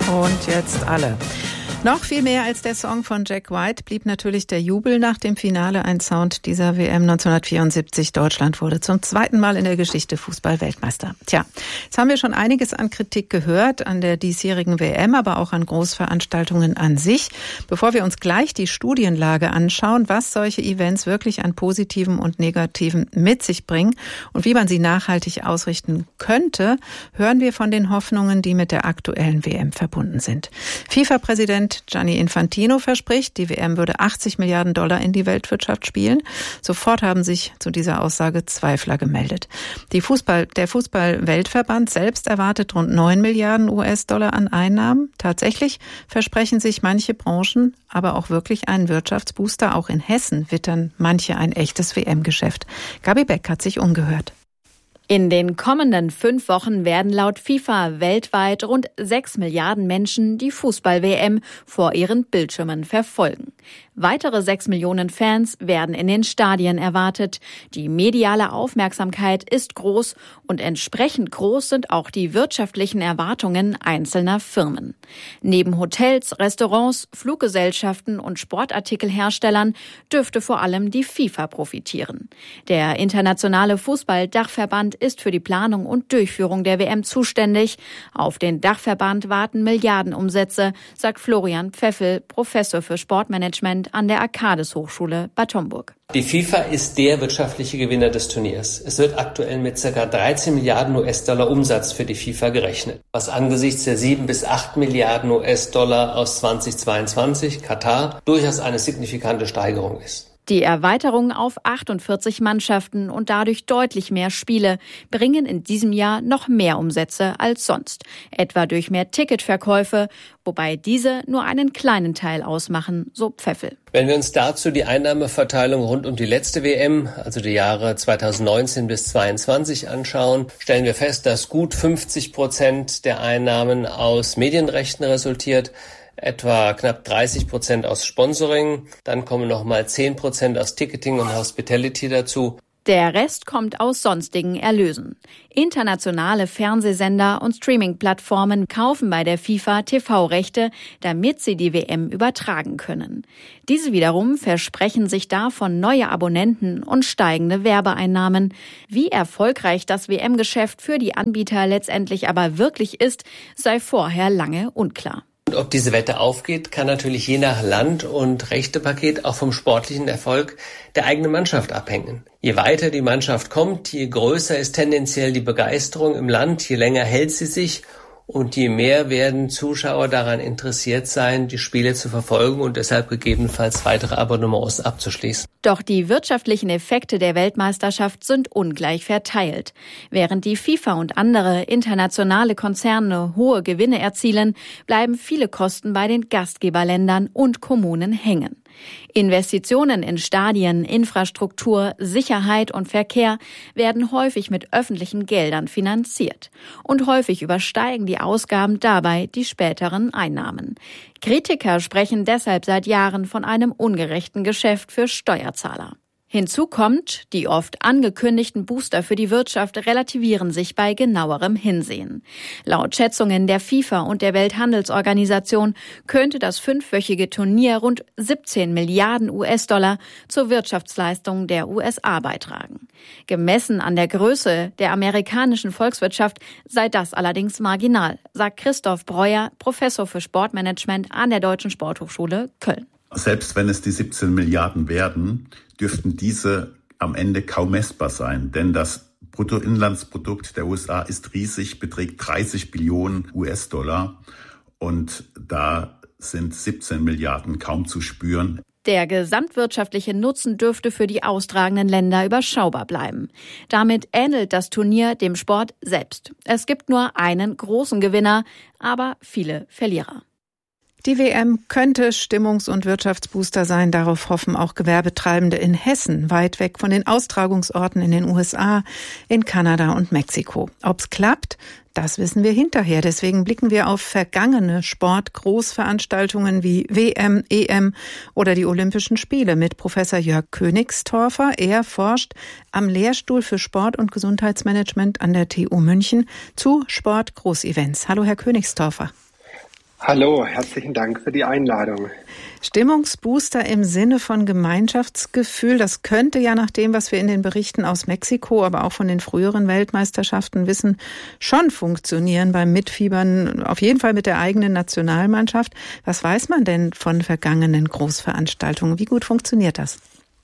Und jetzt alle. Noch viel mehr als der Song von Jack White blieb natürlich der Jubel nach dem Finale ein Sound dieser WM 1974. Deutschland wurde zum zweiten Mal in der Geschichte Fußball-Weltmeister. Tja, jetzt haben wir schon einiges an Kritik gehört an der diesjährigen WM, aber auch an Großveranstaltungen an sich. Bevor wir uns gleich die Studienlage anschauen, was solche Events wirklich an Positiven und Negativen mit sich bringen und wie man sie nachhaltig ausrichten könnte, hören wir von den Hoffnungen, die mit der aktuellen WM verbunden sind. FIFA-Präsident Gianni Infantino verspricht, die WM würde 80 Milliarden $ in die Weltwirtschaft spielen. Sofort haben sich zu dieser Aussage Zweifler gemeldet. Der Fußball-Weltverband selbst erwartet rund 9 Milliarden US$ an Einnahmen. Tatsächlich versprechen sich manche Branchen aber auch wirklich einen Wirtschaftsbooster. Auch in Hessen wittern manche ein echtes WM-Geschäft. Gabi Beck hat sich umgehört. In den kommenden 5 Wochen werden laut FIFA weltweit rund 6 Milliarden Menschen die Fußball-WM vor ihren Bildschirmen verfolgen. Weitere 6 Millionen Fans werden in den Stadien erwartet. Die mediale Aufmerksamkeit ist groß und entsprechend groß sind auch die wirtschaftlichen Erwartungen einzelner Firmen. Neben Hotels, Restaurants, Fluggesellschaften und Sportartikelherstellern dürfte vor allem die FIFA profitieren. Der internationale Fußball-Dachverband ist für die Planung und Durchführung der WM zuständig. Auf den Dachverband warten Milliardenumsätze, sagt Florian Pfeffel, Professor für Sportmanagement an der Arcadis-Hochschule Bad Homburg. Die FIFA ist der wirtschaftliche Gewinner des Turniers. Es wird aktuell mit ca. 13 Milliarden US-Dollar Umsatz für die FIFA gerechnet, was angesichts der 7 bis 8 Milliarden US-Dollar aus 2022 Katar durchaus eine signifikante Steigerung ist. Die Erweiterung auf 48 Mannschaften und dadurch deutlich mehr Spiele bringen in diesem Jahr noch mehr Umsätze als sonst, etwa durch mehr Ticketverkäufe, wobei diese nur einen kleinen Teil ausmachen, so Pfeffel. Wenn wir uns dazu die Einnahmeverteilung rund um die letzte WM, also die Jahre 2019 bis 2022 anschauen, stellen wir fest, dass gut 50% der Einnahmen aus Medienrechten resultiert, etwa knapp 30% aus Sponsoring, dann kommen nochmal 10% aus Ticketing und Hospitality dazu. Der Rest kommt aus sonstigen Erlösen. Internationale Fernsehsender und Streaming-Plattformen kaufen bei der FIFA TV-Rechte, damit sie die WM übertragen können. Diese wiederum versprechen sich davon neue Abonnenten und steigende Werbeeinnahmen. Wie erfolgreich das WM-Geschäft für die Anbieter letztendlich aber wirklich ist, sei vorher lange unklar. Und ob diese Wette aufgeht, kann natürlich je nach Land und Rechtepaket auch vom sportlichen Erfolg der eigenen Mannschaft abhängen. Je weiter die Mannschaft kommt, je größer ist tendenziell die Begeisterung im Land, je länger hält sie sich und je mehr werden Zuschauer daran interessiert sein, die Spiele zu verfolgen und deshalb gegebenenfalls weitere Abonnements abzuschließen. Doch die wirtschaftlichen Effekte der Weltmeisterschaft sind ungleich verteilt. Während die FIFA und andere internationale Konzerne hohe Gewinne erzielen, bleiben viele Kosten bei den Gastgeberländern und Kommunen hängen. Investitionen in Stadien, Infrastruktur, Sicherheit und Verkehr werden häufig mit öffentlichen Geldern finanziert. Und häufig übersteigen die Ausgaben dabei die späteren Einnahmen. Kritiker sprechen deshalb seit Jahren von einem ungerechten Geschäft für Steuerzahler. Hinzu kommt, die oft angekündigten Booster für die Wirtschaft relativieren sich bei genauerem Hinsehen. Laut Schätzungen der FIFA und der Welthandelsorganisation könnte das 5-wöchige Turnier rund 17 Milliarden US-Dollar zur Wirtschaftsleistung der USA beitragen. Gemessen an der Größe der amerikanischen Volkswirtschaft sei das allerdings marginal, sagt Christoph Breuer, Professor für Sportmanagement an der Deutschen Sporthochschule Köln. Selbst wenn es die 17 Milliarden werden, dürften diese am Ende kaum messbar sein, denn das Bruttoinlandsprodukt der USA ist riesig, beträgt 30 Billionen US-Dollar und da sind 17 Milliarden kaum zu spüren. Der gesamtwirtschaftliche Nutzen dürfte für die austragenden Länder überschaubar bleiben. Damit ähnelt das Turnier dem Sport selbst. Es gibt nur einen großen Gewinner, aber viele Verlierer. Die WM könnte Stimmungs- und Wirtschaftsbooster sein. Darauf hoffen auch Gewerbetreibende in Hessen, weit weg von den Austragungsorten in den USA, in Kanada und Mexiko. Ob's klappt, das wissen wir hinterher. Deswegen blicken wir auf vergangene Sport-Großveranstaltungen wie WM, EM oder die Olympischen Spiele mit Professor Jörg Königstorfer. Er forscht am Lehrstuhl für Sport- und Gesundheitsmanagement an der TU München zu Sport-Großevents. Hallo, Herr Königstorfer. Hallo, herzlichen Dank für die Einladung. Stimmungsbooster im Sinne von Gemeinschaftsgefühl, das könnte ja nach dem, was wir in den Berichten aus Mexiko, aber auch von den früheren Weltmeisterschaften wissen, schon funktionieren beim Mitfiebern, auf jeden Fall mit der eigenen Nationalmannschaft. Was weiß man denn von vergangenen Großveranstaltungen? Wie gut funktioniert das?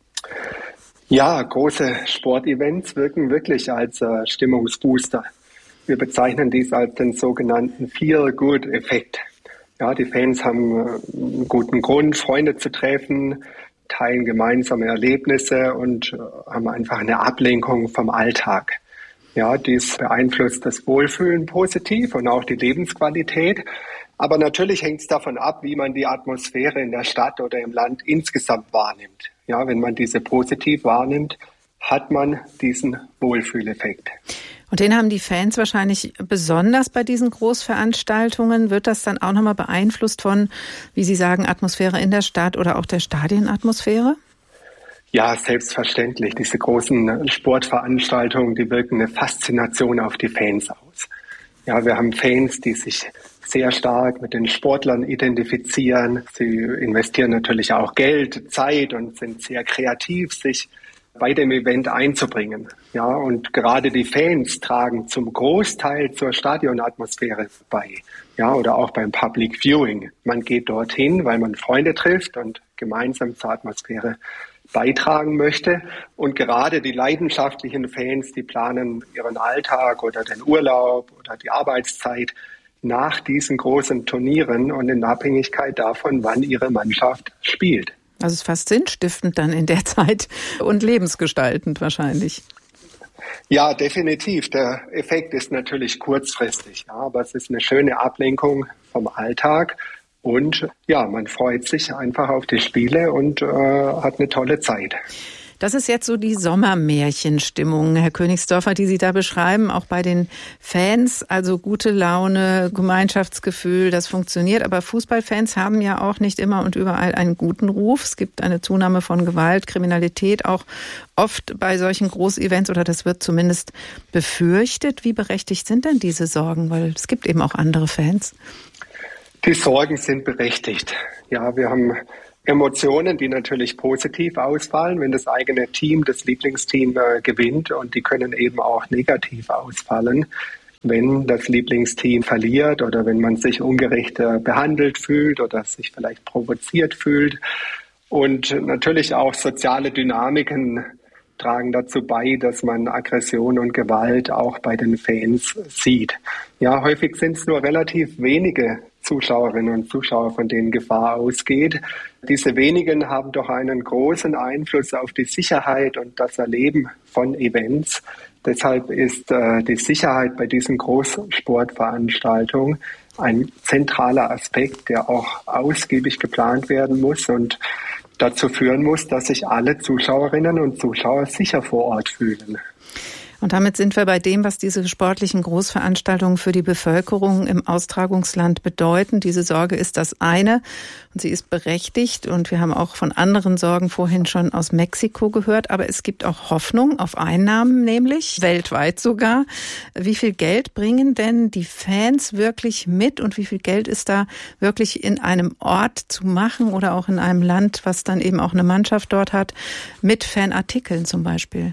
Ja, große Sportevents wirken wirklich als Stimmungsbooster. Wir bezeichnen dies als den sogenannten Feel-Good-Effekt. Ja, die Fans haben einen guten Grund, Freunde zu treffen, teilen gemeinsame Erlebnisse und haben einfach eine Ablenkung vom Alltag. Ja, dies beeinflusst das Wohlfühlen positiv und auch die Lebensqualität. Aber natürlich hängt es davon ab, wie man die Atmosphäre in der Stadt oder im Land insgesamt wahrnimmt. Ja, wenn man diese positiv wahrnimmt, hat man diesen Wohlfühleffekt. Und den haben die Fans wahrscheinlich besonders bei diesen Großveranstaltungen. Wird das dann auch nochmal beeinflusst von, wie Sie sagen, Atmosphäre in der Stadt oder auch der Stadienatmosphäre? Ja, selbstverständlich. Diese großen Sportveranstaltungen, die wirken eine Faszination auf die Fans aus. Ja, wir haben Fans, die sich sehr stark mit den Sportlern identifizieren. Sie investieren natürlich auch Geld, Zeit und sind sehr kreativ, sich bei dem Event einzubringen. Ja, und gerade die Fans tragen zum Großteil zur Stadionatmosphäre bei. Ja, oder auch beim Public Viewing. Man geht dorthin, weil man Freunde trifft und gemeinsam zur Atmosphäre beitragen möchte. Und gerade die leidenschaftlichen Fans, die planen ihren Alltag oder den Urlaub oder die Arbeitszeit nach diesen großen Turnieren und in Abhängigkeit davon, wann ihre Mannschaft spielt. Also es ist fast sinnstiftend dann in der Zeit und lebensgestaltend wahrscheinlich. Ja, definitiv. Der Effekt ist natürlich kurzfristig, ja, aber es ist eine schöne Ablenkung vom Alltag und ja, man freut sich einfach auf die Spiele und hat eine tolle Zeit. Das ist jetzt so die Sommermärchenstimmung, Herr Königsdorfer, die Sie da beschreiben, auch bei den Fans. Also gute Laune, Gemeinschaftsgefühl, das funktioniert. Aber Fußballfans haben ja auch nicht immer und überall einen guten Ruf. Es gibt eine Zunahme von Gewalt, Kriminalität, auch oft bei solchen Großevents, oder das wird zumindest befürchtet. Wie berechtigt sind denn diese Sorgen? Weil es gibt eben auch andere Fans. Die Sorgen sind berechtigt. Ja, wir haben Emotionen, die natürlich positiv ausfallen, wenn das eigene Team, das Lieblingsteam gewinnt, und die können eben auch negativ ausfallen, wenn das Lieblingsteam verliert oder wenn man sich ungerecht behandelt fühlt oder sich vielleicht provoziert fühlt. Und natürlich auch soziale Dynamiken tragen dazu bei, dass man Aggression und Gewalt auch bei den Fans sieht. Ja, häufig sind es nur relativ wenige Zuschauerinnen und Zuschauer, von denen Gefahr ausgeht. Diese wenigen haben doch einen großen Einfluss auf die Sicherheit und das Erleben von Events. Deshalb ist die Sicherheit bei diesen Großsportveranstaltungen ein zentraler Aspekt, der auch ausgiebig geplant werden muss und dazu führen muss, dass sich alle Zuschauerinnen und Zuschauer sicher vor Ort fühlen. Und damit sind wir bei dem, was diese sportlichen Großveranstaltungen für die Bevölkerung im Austragungsland bedeuten. Diese Sorge ist das eine und sie ist berechtigt. Und wir haben auch von anderen Sorgen vorhin schon aus Mexiko gehört. Aber es gibt auch Hoffnung auf Einnahmen, nämlich weltweit sogar. Wie viel Geld bringen denn die Fans wirklich mit und wie viel Geld ist da wirklich in einem Ort zu machen oder auch in einem Land, was dann eben auch eine Mannschaft dort hat, mit Fanartikeln zum Beispiel?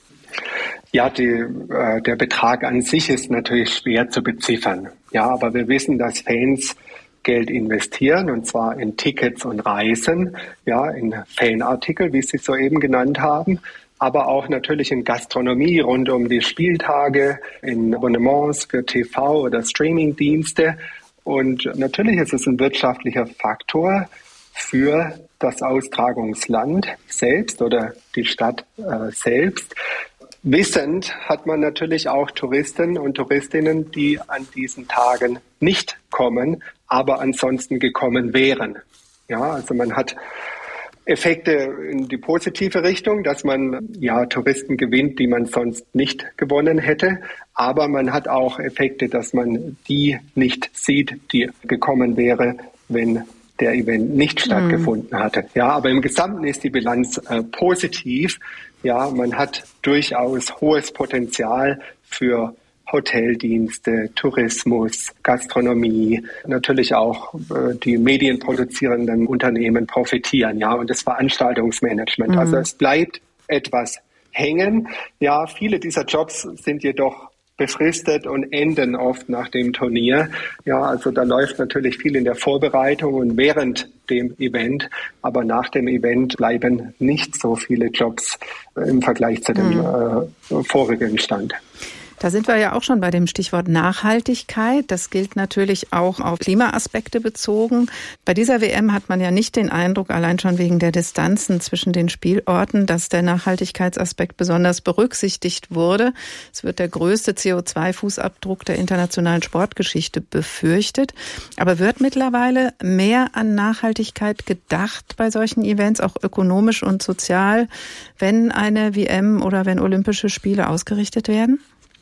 Ja, der Betrag an sich ist natürlich schwer zu beziffern. Ja, aber wir wissen, dass Fans Geld investieren, und zwar in Tickets und Reisen, ja, in Fanartikel, wie Sie soeben genannt haben, aber auch natürlich in Gastronomie rund um die Spieltage, in Abonnements für TV- oder Streamingdienste. Und natürlich ist es ein wirtschaftlicher Faktor für das Austragungsland selbst oder die Stadt selbst. Wissend hat man natürlich auch Touristen und Touristinnen, die an diesen Tagen nicht kommen, aber ansonsten gekommen wären. Ja, also man hat Effekte in die positive Richtung, dass man ja Touristen gewinnt, die man sonst nicht gewonnen hätte. Aber man hat auch Effekte, dass man die nicht sieht, die gekommen wäre, wenn der Event nicht stattgefunden hatte. Ja, aber im Gesamten ist die Bilanz positiv. Ja, man hat durchaus hohes Potenzial für Hoteldienste, Tourismus, Gastronomie, natürlich auch die medienproduzierenden Unternehmen profitieren, ja, und das Veranstaltungsmanagement. Also es bleibt etwas hängen. Ja, viele dieser Jobs sind jedoch befristet und enden oft nach dem Turnier. Ja, also da läuft natürlich viel in der Vorbereitung und während dem Event, aber nach dem Event bleiben nicht so viele Jobs im Vergleich zu dem vorigen Stand. Da sind wir ja auch schon bei dem Stichwort Nachhaltigkeit. Das gilt natürlich auch auf Klimaaspekte bezogen. Bei dieser WM hat man ja nicht den Eindruck, allein schon wegen der Distanzen zwischen den Spielorten, dass der Nachhaltigkeitsaspekt besonders berücksichtigt wurde. Es wird der größte CO2-Fußabdruck der internationalen Sportgeschichte befürchtet. Aber wird mittlerweile mehr an Nachhaltigkeit gedacht bei solchen Events, auch ökonomisch und sozial, wenn eine WM oder wenn Olympische Spiele ausgerichtet werden?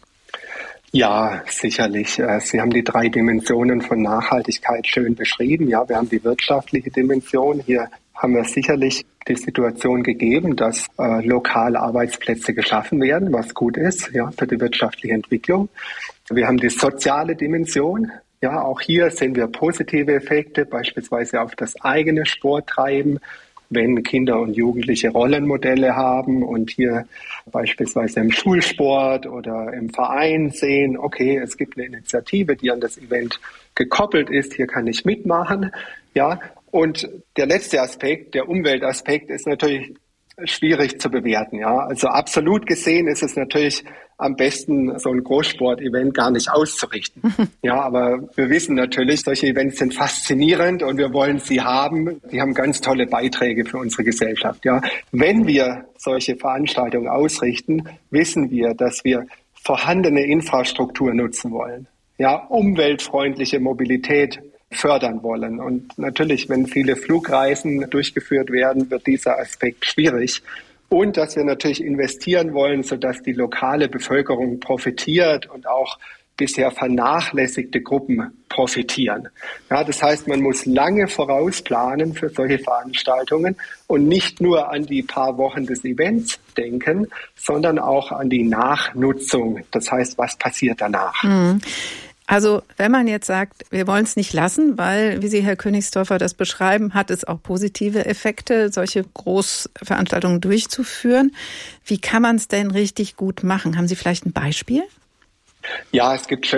Ja, sicherlich. Sie haben die 3 Dimensionen von Nachhaltigkeit schön beschrieben. Ja, wir haben die wirtschaftliche Dimension. Hier haben wir sicherlich die Situation gegeben, dass lokal Arbeitsplätze geschaffen werden, was gut ist, ja, für die wirtschaftliche Entwicklung. Wir haben die soziale Dimension. Ja, auch hier sehen wir positive Effekte, beispielsweise auf das eigene Sporttreiben, wenn Kinder und Jugendliche Rollenmodelle haben und hier beispielsweise im Schulsport oder im Verein sehen, okay, es gibt eine Initiative, die an das Event gekoppelt ist, hier kann ich mitmachen. Ja, und der letzte Aspekt, der Umweltaspekt, ist natürlich schwierig zu bewerten. Ja, also absolut gesehen ist es natürlich am besten, so ein Großsport-Event gar nicht auszurichten. Ja, aber wir wissen natürlich, solche Events sind faszinierend und wir wollen sie haben. Die haben ganz tolle Beiträge für unsere Gesellschaft. Ja, wenn wir solche Veranstaltungen ausrichten, wissen wir, dass wir vorhandene Infrastruktur nutzen wollen. Ja, umweltfreundliche Mobilität fördern wollen. Und natürlich, wenn viele Flugreisen durchgeführt werden, wird dieser Aspekt schwierig. Und dass wir natürlich investieren wollen, sodass die lokale Bevölkerung profitiert und auch bisher vernachlässigte Gruppen profitieren. Ja, das heißt, man muss lange vorausplanen für solche Veranstaltungen und nicht nur an die paar Wochen des Events denken, sondern auch an die Nachnutzung. Das heißt, was passiert danach? Also wenn man jetzt sagt, wir wollen es nicht lassen, weil, wie Sie, Herr Königsdorfer, das beschreiben, hat es auch positive Effekte, solche Großveranstaltungen durchzuführen. Wie kann man es denn richtig gut machen? Haben Sie vielleicht ein Beispiel? Ja, es gibt